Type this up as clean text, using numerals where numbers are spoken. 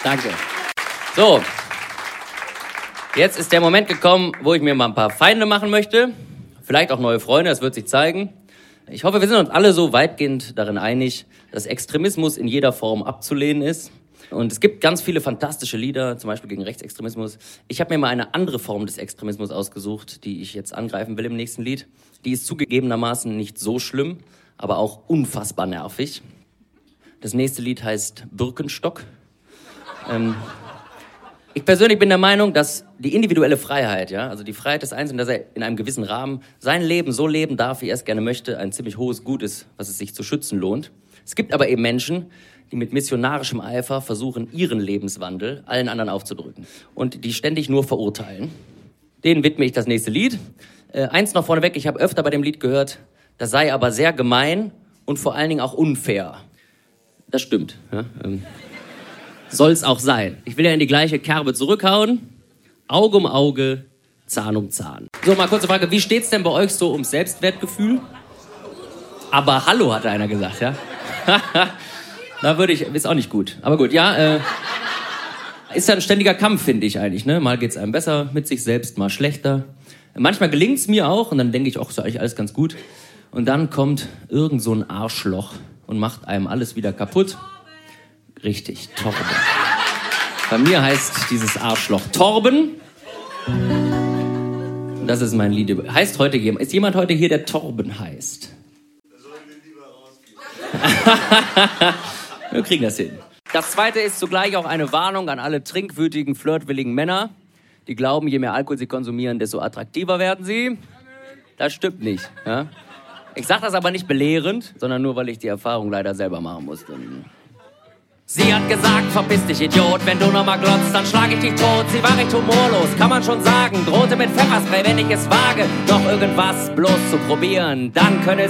Danke. So, jetzt ist der Moment gekommen, wo ich mir mal ein paar Feinde machen möchte. Vielleicht auch neue Freunde, das wird sich zeigen. Ich hoffe, wir sind uns alle so weitgehend darin einig, dass Extremismus in jeder Form abzulehnen ist. Und es gibt ganz viele fantastische Lieder, zum Beispiel gegen Rechtsextremismus. Ich habe mir mal eine andere Form des Extremismus ausgesucht, die ich jetzt angreifen will im nächsten Lied. Die ist zugegebenermaßen nicht so schlimm, aber auch unfassbar nervig. Das nächste Lied heißt Birkenstock. Ich persönlich bin der Meinung, dass die individuelle Freiheit, ja, also die Freiheit des Einzelnen, dass er in einem gewissen Rahmen sein Leben so leben darf, wie er es gerne möchte, ein ziemlich hohes Gut ist, was es sich zu schützen lohnt. Es gibt aber eben Menschen, die mit missionarischem Eifer versuchen, ihren Lebenswandel allen anderen aufzudrücken und die ständig nur verurteilen. Denen widme ich das nächste Lied. Eins noch vorneweg, ich habe öfter bei dem Lied gehört, das sei aber sehr gemein und vor allen Dingen auch unfair. Das stimmt. Ja? Soll's auch sein. Ich will ja in die gleiche Kerbe zurückhauen. Auge um Auge, Zahn um Zahn. So, mal kurze Frage, wie steht's denn bei euch so ums Selbstwertgefühl? Aber hallo, hat einer gesagt, ja? Da ist auch nicht gut. Aber gut, ja, ist ja ein ständiger Kampf, finde ich eigentlich, ne? Mal geht's einem besser mit sich selbst, mal schlechter. Manchmal gelingt's mir auch und dann denke ich, ist ja eigentlich alles ganz gut. Und dann kommt irgend so ein Arschloch und macht einem alles wieder kaputt. Richtig, Torben. Bei mir heißt dieses Arschloch Torben. Das ist mein Lied. Ist jemand heute hier, der Torben heißt? Wir kriegen das hin. Das zweite ist zugleich auch eine Warnung an alle trinkwütigen, flirtwilligen Männer, die glauben, je mehr Alkohol sie konsumieren, desto attraktiver werden sie. Das stimmt nicht. Ja? Ich sage das aber nicht belehrend, sondern nur, weil ich die Erfahrung leider selber machen musste. Sie hat gesagt, verpiss dich, Idiot, wenn du nochmal glotzt, dann schlag ich dich tot. Sie war recht humorlos, kann man schon sagen, drohte mit Pfefferspray, wenn ich es wage, noch irgendwas bloß zu probieren. Dann könne